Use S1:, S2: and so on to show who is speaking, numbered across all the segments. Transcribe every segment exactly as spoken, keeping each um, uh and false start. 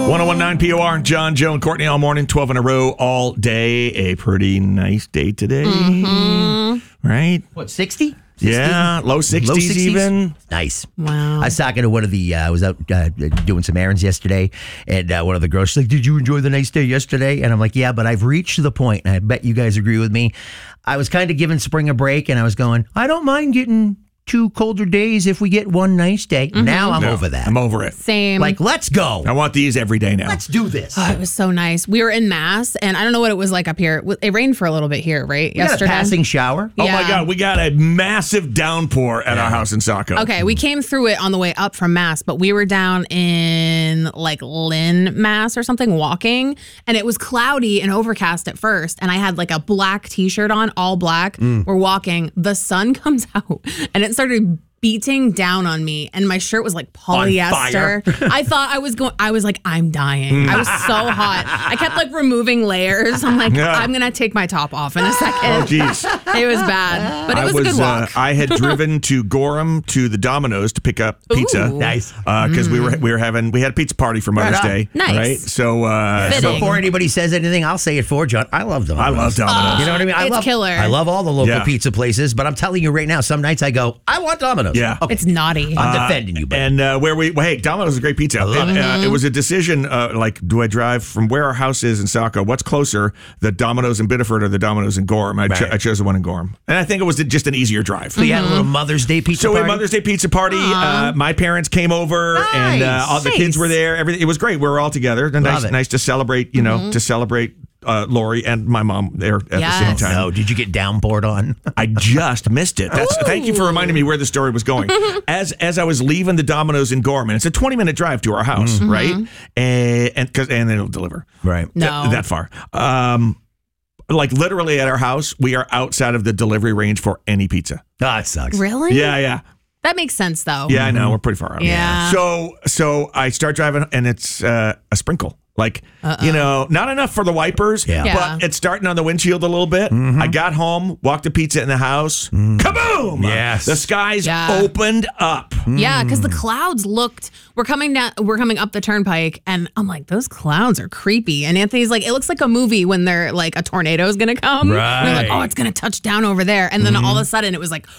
S1: one oh one point nine P O R, John, Joe, and Courtney all morning, twelve in a row, all day. A pretty nice day today. Mm-hmm. Right?
S2: What, sixty?
S1: Yeah, low sixties,
S2: Low sixties
S1: even.
S2: Nice.
S3: Wow.
S2: I was talking to one of the, uh, I was out uh, doing some errands yesterday, and uh, one of the girls, she's like, did you enjoy the nice day yesterday? And I'm like, yeah, but I've reached the point, and I bet you guys agree with me. I was kind of giving spring a break, and I was going, I don't mind getting two colder days if we get one nice day. Mm-hmm. Now I'm
S1: No,
S2: over that.
S1: I'm over it.
S3: Same.
S2: Like, let's go.
S1: I want these every day now.
S2: Let's do this.
S3: Oh, it was so nice. We were in Mass, and I don't know what it was like up here. It rained for a little bit here, right?
S2: We got
S3: Yesterday.
S2: a passing shower.
S1: Oh,
S3: Yeah.
S1: my God. We got a massive downpour at our house in Saco.
S3: Okay, we came through it on the way up from Mass, but we were down in like Lynn, Mass or something walking, and it was cloudy and overcast at first, and I had like a black t-shirt on, all black.
S1: Mm.
S3: We're walking. The sun comes out, and it started beating down on me, and my shirt was like polyester. I thought I was going, I was like, I'm dying. I was so hot. I kept like removing layers. I'm like,
S1: Yeah.
S3: I'm going to take my top off in a second.
S1: Oh, geez.
S3: It was bad, but it was,
S1: I
S3: a good
S1: uh,
S3: walk.
S1: I had driven to Gorham to the Domino's to pick up pizza.
S3: Ooh.
S2: Nice.
S1: Because uh, we were we were having we had a pizza party for Mother's
S2: Right on.
S1: Day.
S3: Nice.
S1: Right. So uh,
S3: Fitting.
S1: so
S2: Before anybody says anything, I'll say it for John. I love Domino's.
S1: I love Domino's.
S2: You know what I mean? I
S3: It's
S2: love,
S3: killer.
S2: I love all the local
S1: Yeah.
S2: pizza places, but I'm telling you right now, some nights I go, I want Domino's.
S1: Yeah.
S2: Okay.
S3: It's naughty.
S2: I'm defending you, but
S1: And uh, where we, well, hey, Domino's is a great pizza.
S2: love
S1: And,
S2: it.
S1: uh, it was a decision, uh, like, do I drive from where our house is in Saco? What's closer, the Domino's in Biddeford or the Domino's in Gorham? I, cho-
S2: Right.
S1: I chose the one in Gorham. And I think it was just an easier drive.
S2: so you had a little Mother's Day pizza
S1: So we had
S2: party?
S1: Mother's Day pizza party. Uh, my parents came over, and uh,
S2: Nice.
S1: all the
S3: Nice.
S1: kids were there. Everything. It was great. We were all together. And nice,
S2: it.
S1: nice to celebrate. You know, to celebrate uh, Lori and my mom there at the same
S3: Yes.
S1: time.
S2: No, did you get downpoured on?
S1: I just missed it. That's, thank you for reminding me where the story was going. As as I was leaving the Domino's in Gorham, and it's a twenty minute drive to our house, right? And and cause, and it'll deliver
S2: Right.
S3: No.
S1: Th- that far. Um, like literally at our house, we are outside of the delivery range for any pizza.
S2: Oh, it sucks.
S3: Really?
S1: Yeah, yeah.
S3: That makes sense, though.
S1: Yeah, I know. We're pretty far out.
S3: Yeah.
S1: So so I start driving, and it's uh, a sprinkle. Like, you know, not enough for the wipers,
S2: Yeah.
S3: Yeah.
S1: but it's starting on the windshield a little bit. I got home, walked the pizza in the house. Kaboom!
S2: Yes.
S1: The skies
S3: Yeah.
S1: opened up.
S3: Yeah, because the clouds looked. We're coming down. We're coming up the turnpike, and I'm like, those clouds are creepy. And Anthony's like, it looks like a movie when they're like a tornado is gonna come. And I'm like,
S2: Right.
S3: oh, it's gonna touch down over there, and then all of a sudden it was like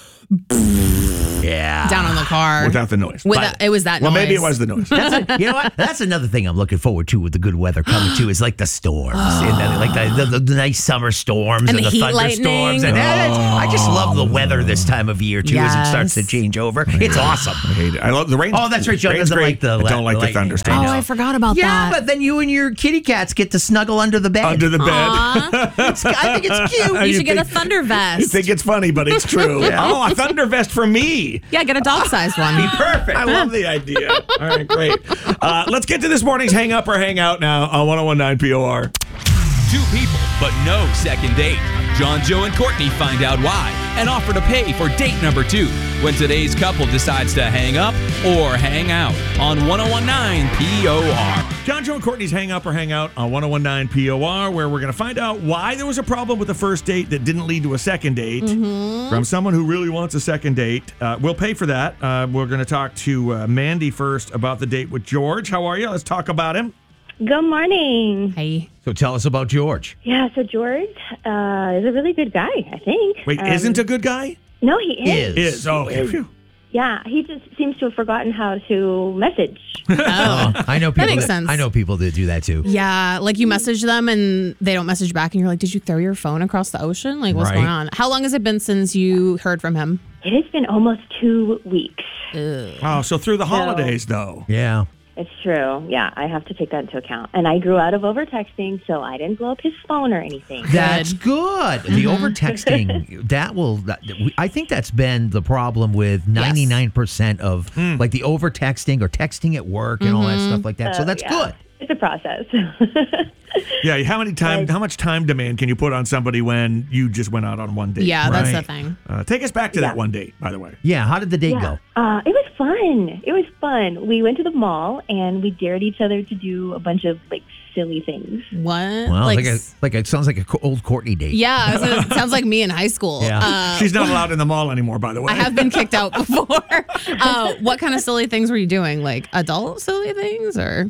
S2: Yeah.
S3: down on the car.
S1: Without the noise.
S3: With
S2: But-
S3: a- it was that.
S1: well,
S3: noise.
S1: maybe it was the noise.
S2: That's a, you know what? That's another thing I'm looking forward to with the good weather coming too. Is like the storms, and then, like the, the, the nice summer storms
S3: And
S2: and,
S3: the
S2: the
S3: heat
S2: thunderstorms.
S3: lightning.
S2: And that- I just love the weather this time of year too, as it starts to
S3: Yes.
S2: change over. It's awesome.
S1: I hate it. I love the rain.
S2: Oh, that's right. John
S1: Rain's
S2: doesn't
S1: great.
S2: like the
S1: I don't
S2: la-
S1: like the
S2: lightning.
S1: thunderstorms.
S3: Oh,
S2: I know.
S3: I forgot about
S2: Yeah,
S3: that.
S2: but then you and your kitty cats get to snuggle under the bed.
S1: Under the bed.
S2: It's- I think it's cute.
S3: you
S1: You
S3: should get a
S1: think-
S3: thunder
S1: You
S3: vest.
S1: think it's funny, but it's true. Oh, a thunder vest for me.
S3: Yeah, get a dog-sized one.
S2: Perfect.
S1: I love the idea. All right, great. Uh, let's get to this morning's hang up or hang out now on one oh one point nine P O R.
S4: Two people, but no second date. John, Joe, and Courtney find out why and offer to pay for date number two when today's couple decides to hang up or hang out on one oh one point nine P O R.
S1: John, Joe, and Courtney's hang up or hang out on one oh one point nine P O R, where we're going to find out why there was a problem with the first date that didn't lead to a second date from someone who really wants a second date. Uh, we'll pay for that. Uh, we're going to talk to uh, Mandy first about the date with George. How are you? Let's talk about him.
S5: Good morning.
S3: Hey.
S2: So tell us about George.
S5: Yeah, so George uh, is a really good guy, I think.
S1: Wait,
S5: Um,
S1: isn't a good guy?
S5: No, he is.
S2: Is.
S1: Is. Oh, okay. Phew.
S5: Yeah, he just seems to have forgotten how to message.
S3: Oh.
S2: I know people
S3: makes sense.
S2: I know people that do that too.
S3: Yeah, like you message them and they don't message back, and you're like, did you throw your phone across the ocean? Like, what's
S2: Right.
S3: going on? How long has it been since you heard from him?
S5: It has been almost two weeks.
S1: Oh, so through the holidays, though.
S2: Yeah.
S5: It's true. Yeah, I have to take that into account. And I grew out of over-texting, so I didn't blow up his phone or anything.
S2: That's good. The over texting, that will, that, we- I think that's been the problem with ninety-nine percent of like the over texting or texting at work and all that stuff like that. So
S5: Oh,
S2: that's
S5: yeah.
S2: good.
S5: It's a process.
S1: Yeah, how many time?
S5: Right.
S1: How much time demand can you put on somebody when you just went out on one date?
S3: Yeah, that's the
S2: Right.
S3: thing.
S1: Uh, take us back to that
S5: Yeah.
S1: one date, by the way.
S2: Yeah. How did the date
S5: yeah.
S2: go?
S5: Uh, it was fun. It was fun. We went to the mall, and we dared each other to do a bunch of, like, silly things.
S3: What?
S2: Well, like,
S3: like,
S2: a, like it sounds like a co- old Courtney date.
S3: yeah, it was- it sounds like me in high school.
S2: Yeah.
S3: Uh,
S1: She's not allowed in the mall anymore, by the way.
S3: I have been kicked out before. Uh, what kind of silly things were you doing? Like adult silly things or?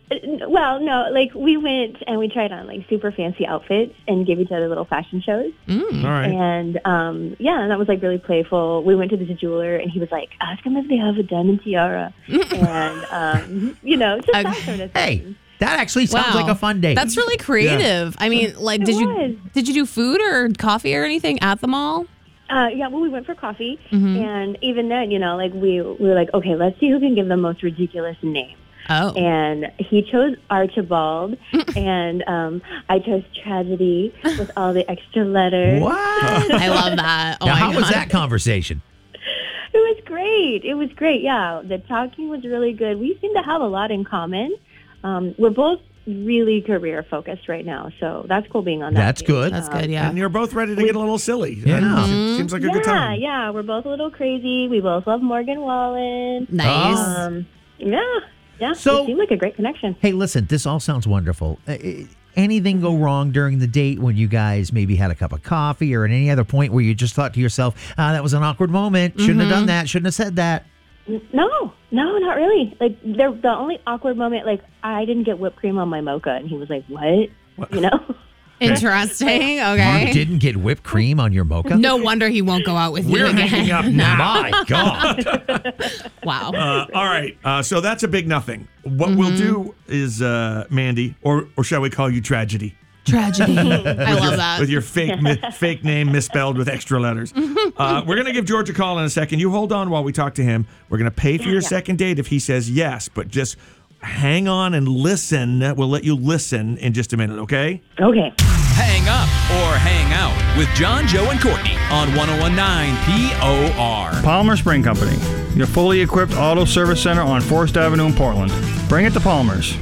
S5: Well, no, like we went and we tried on like super fancy outfits and gave each other little fashion shows.
S1: All right.
S5: And um, yeah, and that was like really playful. We went to this jeweler and he was like, ask him if they have a diamond tiara. and, um, you know, just that sort of thing.
S2: Hey, that actually sounds
S3: Wow.
S2: like a fun date.
S3: That's really creative. I mean, like,
S5: It
S3: did
S5: was.
S3: you did you do food or coffee or anything at the mall?
S5: Uh, yeah, well, we went for coffee. And even then, you know, like we, we were like, okay, let's see who can give the most ridiculous name.
S3: Oh,
S5: And he chose Archibald, and um, I chose Tragedy with all the extra letters.
S2: What?
S3: I love that. Oh
S2: now,
S3: my
S2: how
S3: God.
S2: was that conversation?
S5: It was great. It was great. Yeah, the talking was really good. We seem to have a lot in common. Um, we're both really career focused right now, so that's cool being on that.
S2: That's
S5: team.
S2: good.
S3: That's good. Yeah.
S1: And you're both ready to get a little silly.
S2: Yeah.
S1: Uh, se- Seems like a
S5: Yeah,
S1: good time.
S5: yeah, we're both a little crazy. We both love Morgan Wallen.
S3: Nice.
S5: Um, yeah, yeah.
S2: So-
S5: it seemed like a great connection.
S2: Hey, listen, this all sounds wonderful. Uh, uh, anything go wrong during the date when you guys maybe had a cup of coffee or at any other point where you just thought to yourself, ah, that was an awkward moment. Shouldn't have done that. Shouldn't have said that.
S5: No, no, not really. Like, there, the only awkward moment, like, I didn't get whipped cream on my mocha, and he was like, "What?" You know.
S3: Interesting.
S2: You
S3: Okay.
S2: didn't get whipped cream on your mocha?
S3: No wonder he won't go out with
S1: We're
S3: you again.
S1: hanging up now.
S2: My God.
S3: Wow.
S1: Uh, all right. Uh, so that's a big nothing. What we'll do is, uh, Mandy, or or shall we call you Tragedy?
S3: Tragedy. I love that.
S1: With your fake mi- fake name misspelled with extra letters. Uh, we're going to give George a call in a second. You hold on while we talk to him. We're going to pay for your second date if he says yes, but just hang on and listen. We'll let you listen in just a minute, okay?
S5: Okay.
S4: Hang up or hang out with John, Joe, and Courtney on ten nineteen P O R.
S6: Palmer Spring Company, your fully equipped auto service center on Forest Avenue in Portland. Bring it to Palmer's.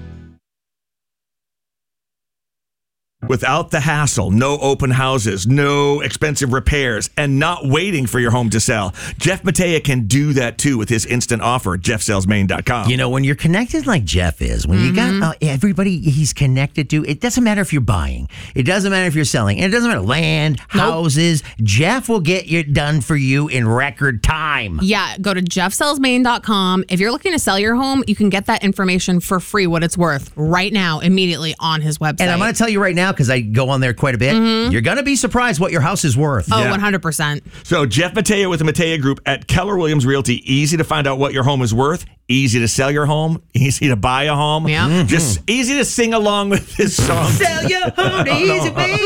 S1: Without the hassle, no open houses, no expensive repairs, and not waiting for your home to sell. Jeff Matea can do that too with his instant offer at jeff sells maine dot com.
S2: You know, when you're connected like Jeff is, when you got uh, everybody he's connected to, it doesn't matter if you're buying. It doesn't matter if you're selling. It doesn't matter land, houses. Jeff will get it done for you in record time.
S3: Yeah, go to jeff sells maine dot com. If you're looking to sell your home, you can get that information for free, what it's worth, right now, immediately on his website.
S2: And I'm going to tell you right now, because I go on there quite a bit, you're going to be surprised what your house is worth.
S3: Oh,
S1: Yeah.
S3: one hundred percent.
S1: So Jeff Matea with the Matea Group at Keller Williams Realty. Easy to find out what your home is worth. Easy to sell your home. Easy to buy a home.
S3: Yeah.
S1: Just easy to sing along with this song.
S2: Sell your home easy, baby.